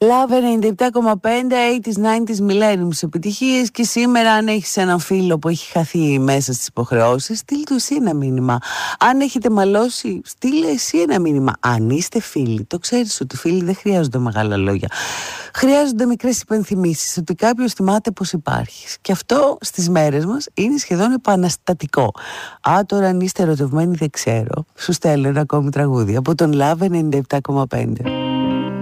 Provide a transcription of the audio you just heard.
Love 97,5, 80s, 90s, millenniums επιτυχίες. Και σήμερα, αν έχεις έναν φίλο που έχει χαθεί μέσα στις υποχρεώσεις, στείλ του εσύ ένα μήνυμα. Αν έχετε μαλώσει, στείλε εσύ ένα μήνυμα. Αν είστε φίλοι, το ξέρεις ότι φίλοι δεν χρειάζονται μεγάλα λόγια. Χρειάζονται μικρές υπενθυμίσεις ότι κάποιος θυμάται πως υπάρχεις. Και αυτό στις μέρες μας είναι σχεδόν επαναστατικό. Τώρα αν είστε ερωτευμένοι δεν ξέρω. Σου στέλνω ένα ακόμη τραγούδι από τον Love 97,5.